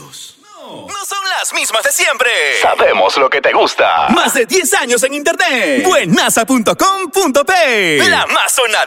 distintos. No son las mismas de siempre. Sabemos lo que te gusta. Más de 10 años en internet. Buenaza.com.p. La más sonada